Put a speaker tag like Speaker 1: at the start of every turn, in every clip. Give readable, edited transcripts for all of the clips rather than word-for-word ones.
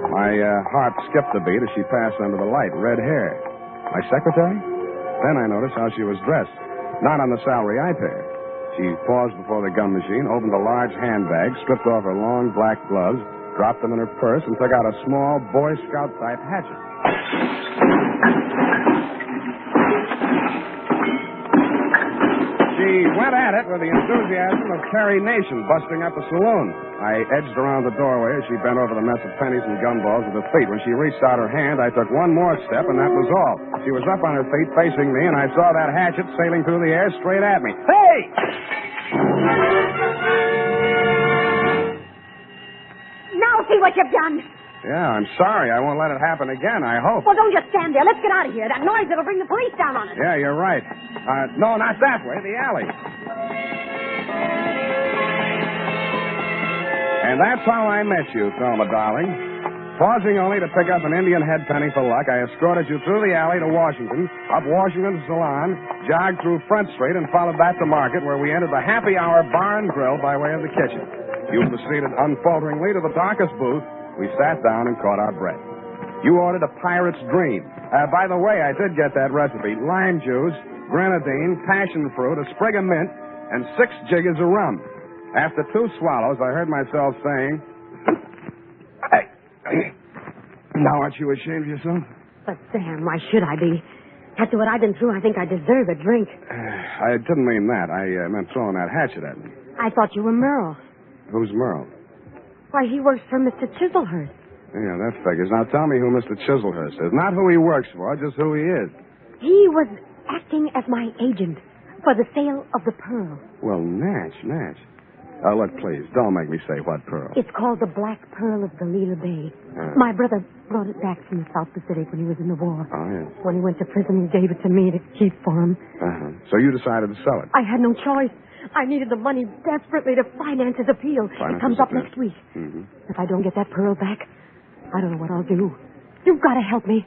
Speaker 1: My heart skipped a beat as she passed under the light. Red hair. My secretary? Then I noticed how she was dressed. Not on the salary I paid. She paused before the gun machine, opened a large handbag, stripped off her long black gloves, dropped them in her purse, and took out a small Boy Scout-type hatchet. She went at it with the enthusiasm of Carrie Nation busting up a saloon. I edged around the doorway as she bent over the mess of pennies and gumballs with her feet. When she reached out her hand, I took one more step, and that was all. She was up on her feet facing me, and I saw that hatchet sailing through the air straight at me. Hey!
Speaker 2: Now see what you've done.
Speaker 1: Yeah, I'm sorry. I won't let it happen again, I hope.
Speaker 2: Well, don't just stand there. Let's get out of here. That noise, it'll bring the police down on us.
Speaker 1: Yeah, you're right. No, not that way. The alley. And that's how I met you, Thelma, darling. Pausing only to pick up an Indian head penny for luck, I escorted you through the alley to Washington, up Washington's Salon, jogged through Front Street, and followed back to Market, where we entered the Happy Hour Bar and Grill by way of the kitchen. You proceeded unfalteringly to the darkest booth. We sat down and caught our breath. You ordered a pirate's dream. By the way, I did get that recipe. Lime juice, grenadine, passion fruit, a sprig of mint, and 6 jiggers of rum. After 2 swallows, I heard myself saying, now aren't you ashamed of yourself?
Speaker 2: But, Sam, why should I be? After what I've been through, I think I deserve a drink.
Speaker 1: I didn't mean that. I meant throwing that hatchet at me.
Speaker 2: I thought you were Merle.
Speaker 1: Who's Merle?
Speaker 2: Why, he works for Mr. Chiselhurst.
Speaker 1: Yeah, that figures. Now tell me who Mr. Chiselhurst is. Not who he works for, just who he is.
Speaker 2: He was acting as my agent for the sale of the pearl.
Speaker 1: Well, Natch. Look, please, don't make me say what pearl.
Speaker 2: It's called the Black Pearl of Galila Bay. My brother brought it back from the South Pacific when he was in the war.
Speaker 1: Oh, yes.
Speaker 2: When he went to prison, he gave it to me to keep for him.
Speaker 1: Uh-huh. So you decided to sell it?
Speaker 2: I had no choice. I needed the money desperately to finance his appeal. It comes up next week.
Speaker 1: Mm-hmm.
Speaker 2: If I don't get that pearl back, I don't know what I'll do. You've got to help me.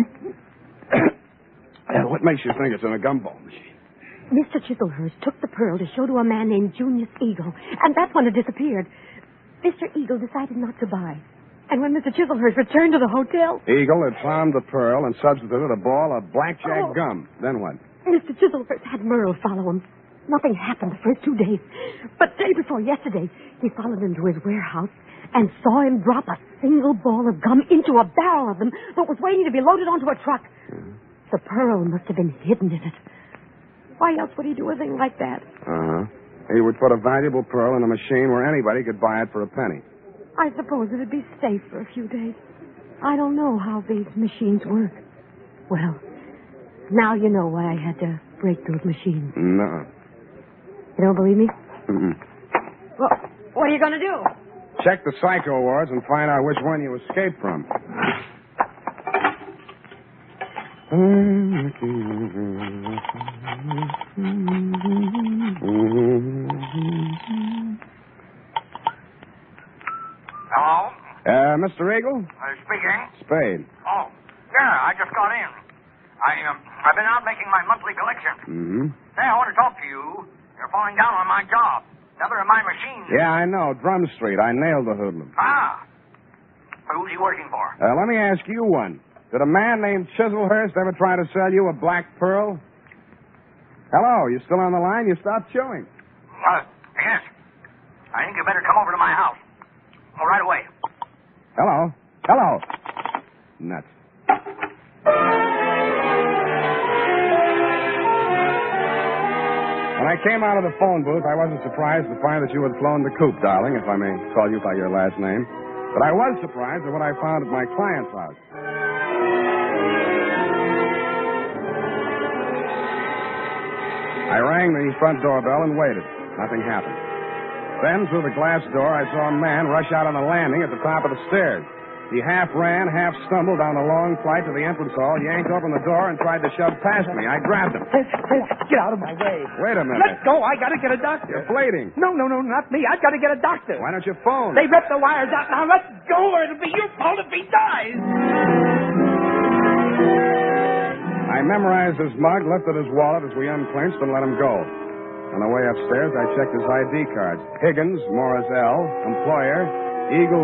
Speaker 1: What makes you think it's in a gumball machine?
Speaker 2: Mr. Chiselhurst took the pearl to show to a man named Junius Eagle, and that's when it disappeared. Mr. Eagle decided not to buy. And when Mr. Chiselhurst returned to the hotel...
Speaker 1: Eagle had found the pearl and substituted a ball of blackjack gum. Then what?
Speaker 2: Mr. Chiselhurst had Merle follow him. Nothing happened the first 2 days. But day before yesterday, he followed him to his warehouse and saw him drop a single ball of gum into a barrel of them that was waiting to be loaded onto a truck. The pearl must have been hidden in it. Why else would he do a thing like that?
Speaker 1: Uh-huh. He would put a valuable pearl in a machine where anybody could buy it for a penny.
Speaker 2: I suppose it'd be safe for a few days. I don't know how these machines work. Well, now you know why I had to break those machines.
Speaker 1: No.
Speaker 2: You don't believe me?
Speaker 1: Mm-mm.
Speaker 2: Well, what are you going to do?
Speaker 1: Check the psycho wards and find out which one you escaped from.
Speaker 3: Hello?
Speaker 1: Mr. Eagle?
Speaker 3: Speaking.
Speaker 1: Spade.
Speaker 3: Oh, yeah, I just got in. I've been out making my monthly collection.
Speaker 1: Mm-hmm.
Speaker 3: Hey, I want to talk to you. You're falling down on my job. Another of my machines.
Speaker 1: Yeah, I know. Drum Street. I nailed the hoodlum.
Speaker 3: Ah. Who's he working for?
Speaker 1: Let me ask you one. Did a man named Chiselhurst ever try to sell you a black pearl? Hello, you still on the line? You stopped chewing.
Speaker 3: Yes. I think you better come over to my house. Oh, right away.
Speaker 1: Hello. Nuts. When I came out of the phone booth, I wasn't surprised to find that you had flown the coop, darling, if I may call you by your last name. But I was surprised at what I found at my client's house. I rang the front doorbell and waited. Nothing happened. Then, through the glass door, I saw a man rush out on the landing at the top of the stairs. He half ran, half stumbled down the long flight to the entrance hall, yanked open the door, and tried to shove past me. I grabbed him.
Speaker 4: Get out of my way.
Speaker 1: Wait a minute.
Speaker 4: Let go. I got to get a doctor.
Speaker 1: You're bleeding.
Speaker 4: No, not me. I've got to get a doctor.
Speaker 1: Why don't you phone?
Speaker 4: They ripped the wires out. Now let's go, or it'll be your fault if he dies.
Speaker 1: I memorized his mug, lifted his wallet as we unclinched, and let him go. On the way upstairs, I checked his ID cards. Higgins, Morris L., employer, Eagle